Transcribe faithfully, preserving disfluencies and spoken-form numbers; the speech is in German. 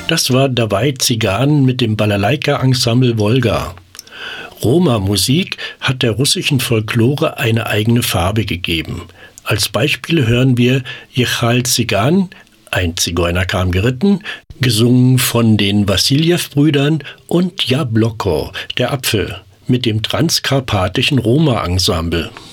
Das war Dawai Zygan mit dem Balalaika-Ensemble Wolga. Roma-Musik hat der russischen Folklore eine eigene Farbe gegeben. Als Beispiele hören wir Jechal Zygan, ein Zigeuner kam geritten, gesungen von den Wassiljew-Brüdern, und Jabloko, der Apfel, mit dem transkarpatischen Roma-Ensemble.